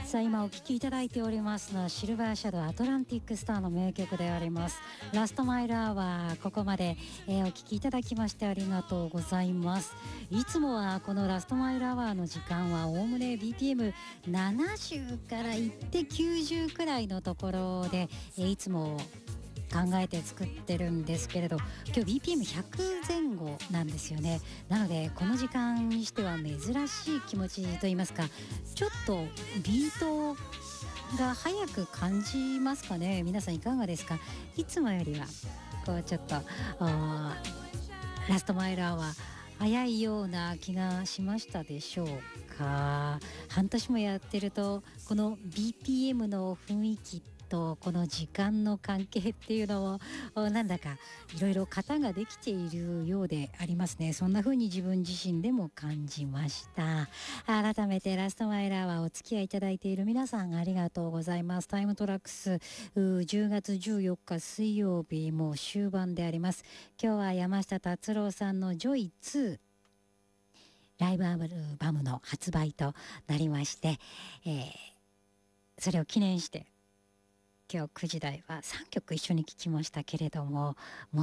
さあ今お聴きいただいておりますのはシルバーシャドウアトランティックスターの名曲でありますラストマイルアワー。ここまで、お聴きいただきましてありがとうございます。いつもはこのラストマイルアワーの時間はおおむね BPM70 からいって90くらいのところで、いつも考えて作ってるんですけれど、今日 BPM100 前後なんですよね。なのでこの時間にしては珍しい気持ちといいますか、ちょっとビートが早く感じますかね。皆さんいかがですか。いつもよりはこうちょっとラストマイルアワー早いような気がしましたでしょうか。半年もやってるとこの BPM の雰囲気とこの時間の関係っていうのをなんだかいろいろ型ができているようでありますね。そんな風に自分自身でも感じました。改めてラストマイルアワーお付き合いいただいている皆さんありがとうございます。タイムトラックス10月14日水曜日もう終盤であります。今日は山下達郎さんのジョイ2ライブアルバムの発売となりまして、それを記念して今日9時台は3曲一緒に聴きましたけれども、